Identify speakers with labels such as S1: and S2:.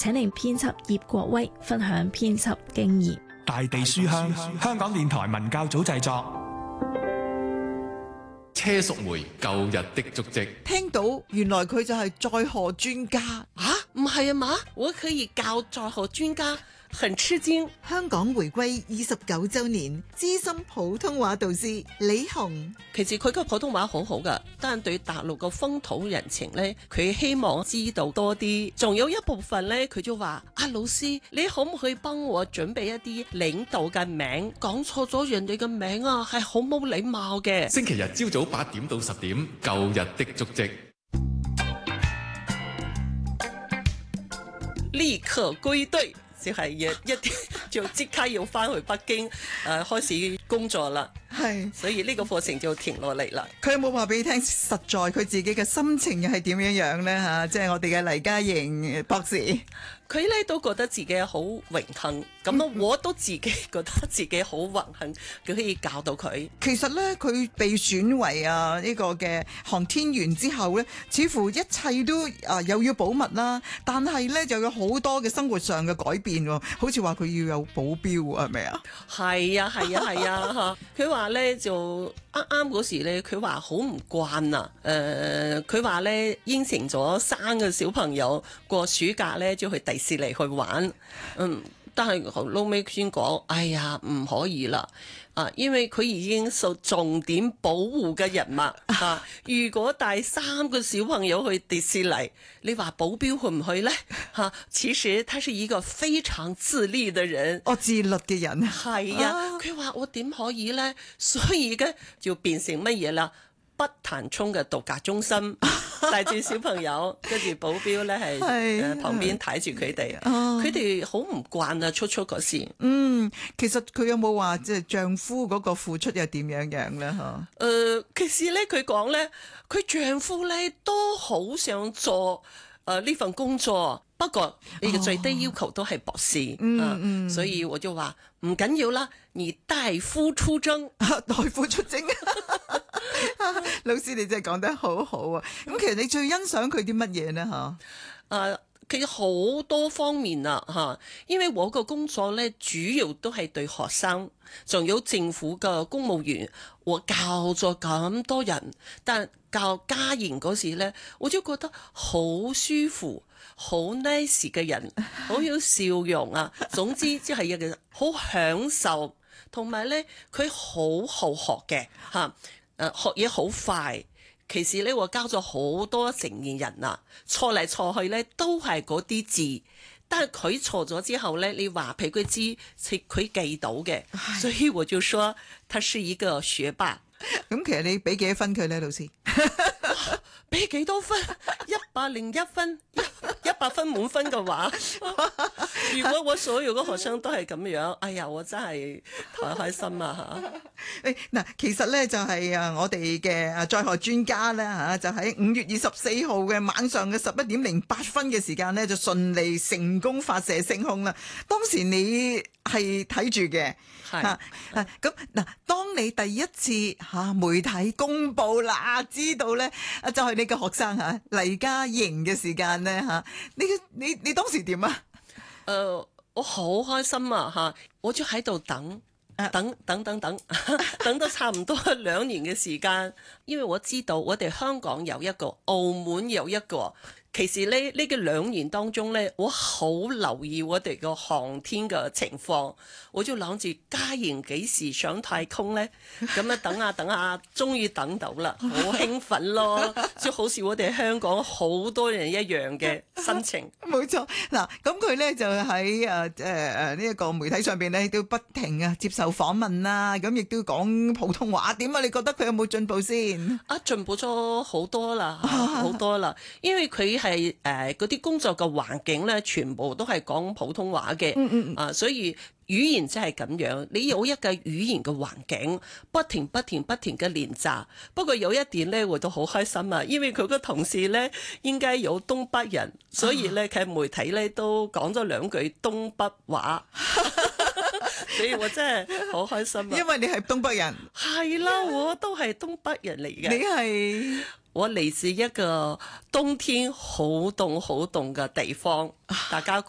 S1: 請嚟編輯葉國威分享編輯經驗。
S2: 大地書香，香港電台文教組製作。
S3: 車淑梅舊日的足跡，
S4: 聽到原來佢就係載荷專家
S5: 啊？唔係啊嘛？我可以教載荷專家，很吃驚。
S4: 香港回歸29週年，資深普通話導師李紅。
S5: 其實佢個普通話好好噶，但係對大陸個風土人情呢，佢希望知道多啲。仲有一部分呢，佢就話：老師，你可唔可以幫我準備一啲領導嘅名？講錯咗人哋嘅名啊，係好冇禮貌嘅。
S3: 星期日朝早8點到10點，舊日的足跡。
S5: 立刻歸隊，就係一就即刻要翻去北京開始工作啦。
S4: 係，
S5: 所以呢個課程就停落嚟啦。
S4: 佢有冇話俾你聽？實在佢自己嘅心情又係點樣樣呢？嚇，即係我哋嘅黎嘉瑩博士，
S5: 佢咧都覺得自己好榮幸，咁我都自己覺得自己好榮幸，佢可以教到佢。
S4: 其實呢，佢被選為呢個嘅航天員之後呢，似乎一切都又要保密啦，但係呢，就有好多嘅生活上嘅改變喎，好似話佢要有保鏢係咪啊？
S5: 係啊係啊係啊嚇！佢話咧就啱嗰時咧，佢話好唔慣啊。佢話咧應承咗3個小朋友過暑假咧就去迪士尼去玩。但係後尾先講，哎呀唔可以啦。因為佢已經受重點保護嘅人物如果帶3個小朋友去迪士尼，你話保鏢去唔去呢？其實他是一個非常自律嘅人，
S4: 自律嘅人
S5: 係啊。佢話我點可以呢？所以嘅就變成乜嘢啦？北潭涌嘅度假中心，帶住小朋友，跟住保鏢咧係旁邊睇住佢哋，佢哋好唔慣啊！初嗰時，
S4: 其實佢有冇話即係丈夫嗰個付出又點樣樣咧？
S5: 其實咧佢講咧，佢丈夫咧都好想做呢份工作，不過你嘅最低要求都係博士，所以我就話唔緊要啦，你代夫出征，
S4: 代夫出征。老師你真係講得好好啊！咁其實你最欣賞佢啲乜嘢呢？
S5: 其實好多方面啊，因為我個工作咧主要都係對學生，仲有政府嘅公務員，我教咗咁多人，但教家研嗰時咧，我就覺得好舒服，好 nice 嘅人，好有笑容啊。總之即係一個好享受，同埋咧佢好好學嘅學嘢好快。其實咧，我教咗好多成年人啊，錯嚟錯去咧都係嗰啲字，但係佢錯咗之後咧，你話俾佢知，佢記到嘅，所以我就說他是一個學霸。
S4: 咁其實你俾幾多分佢咧，老師？
S5: 俾幾多分？101分，100分滿分嘅話，如果我所有嘅學生都係咁樣，哎呀，我真係太開心啊嚇！
S4: 嗱，其實咧就係我哋嘅載荷專家咧嚇，就喺5月24號嘅晚上嘅11點08分嘅時間咧，就順利成功發射升空啦。當時你係睇住嘅，係咁嗱。當你第一次媒體公佈啦，知道咧就係你嘅學生黎嘉瑩嘅時間咧你當時點啊？
S5: 我好開心啊嚇！我就喺度等到差唔多2年嘅時間，因為我知道我哋香港有一個，澳門有一個。其實呢個2年當中呢，我好留意我哋個航天嘅情況，我就諗住嘉瑩幾時上太空呢？咁等下，終於等到啦，好興奮咯！就好似我哋香港好多人一樣嘅心情。
S4: 冇錯，嗱，咁佢呢就喺呢一個媒體上邊呢，都不停接受訪問啦，咁亦都講普通話。點啊？你覺得佢有冇進步先？
S5: 進步咗好多啦，好多啦，因為佢係嗰啲工作嘅環境咧，全部都係講普通話嘅，所以語言真係咁樣，你有一個語言嘅環境，不停嘅練習。不過有一點咧，我都好開心啊，因為佢個同事咧應該有東北人，所以咧佢媒體咧都講咗2句東北話，所以我真係好開心啊。
S4: 因為你係東北人，
S5: 係啦，我都係東北人嚟嘅。
S4: 你係？
S5: 我嚟自一個冬天好凍嘅地方，大家